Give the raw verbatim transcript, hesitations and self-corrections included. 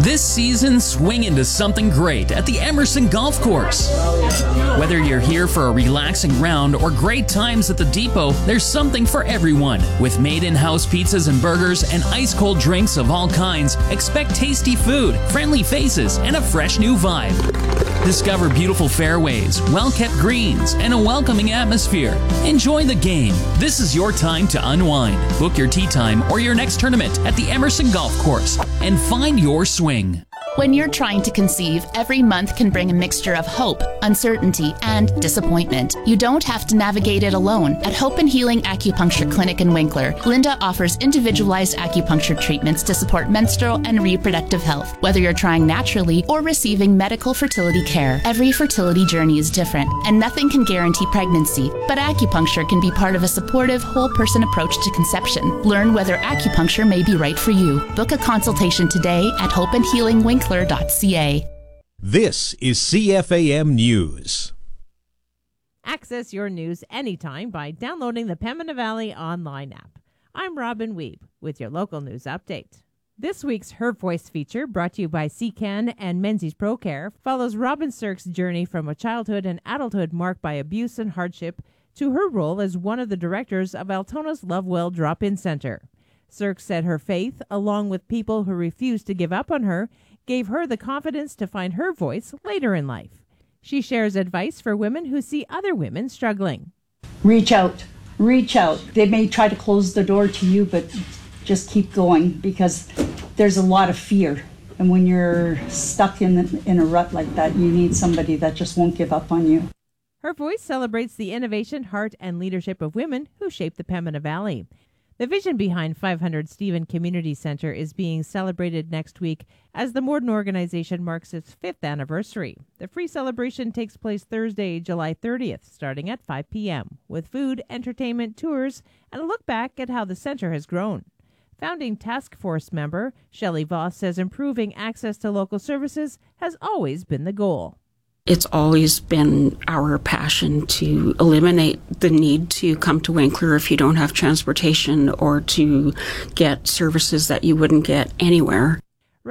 This season, swing into something great at the Emerson Golf Course. Whether you're here for a relaxing round or great times at the depot, there's something for everyone. With made-in-house pizzas and burgers and ice-cold drinks of all kinds, expect tasty food, friendly faces, and a fresh new vibe. Discover beautiful fairways, well-kept greens, and a welcoming atmosphere. Enjoy the game. This is your time to unwind. Book your tee time or your next tournament at the Emerson Golf Course and find your swing. When you're trying to conceive, every month can bring a mixture of hope, uncertainty, and disappointment. You don't have to navigate it alone. At Hope and Healing Acupuncture Clinic in Winkler, Linda offers individualized acupuncture treatments to support menstrual and reproductive health, whether you're trying naturally or receiving medical fertility care. Every fertility journey is different, and nothing can guarantee pregnancy, but acupuncture can be part of a supportive, whole-person approach to conception. Learn whether acupuncture may be right for you. Book a consultation today at hope and healing winkler dot c a. This is C F A M News. Access your news anytime by downloading the Pembina Valley online app. I'm Robin Weeb with your local news update. This week's Her Voice feature, brought to you by C C A N and Menzies ProCare, follows Robin Sirk's journey from a childhood and adulthood marked by abuse and hardship to her role as one of the directors of Altona's Lovewell Drop-In Center. Sirk said her faith, along with people who refused to give up on her, gave her the confidence to find her voice later in life. She shares advice for women who see other women struggling. Reach out. Reach out. They may try to close the door to you, but just keep going, because there's a lot of fear. And when you're stuck in, in a rut like that, you need somebody that just won't give up on you. Her Voice celebrates the innovation, heart, and leadership of women who shape the Pembina Valley. The vision behind five hundred Stephen Community Centre is being celebrated next week as the Morden organization marks its fifth anniversary. The free celebration takes place Thursday, July thirtieth, starting at five p.m., with food, entertainment, tours, and a look back at how the centre has grown. Founding task force member Shelley Voss says improving access to local services has always been the goal. It's always been our passion to eliminate the need to come to Winkler if you don't have transportation or to get services that you wouldn't get anywhere.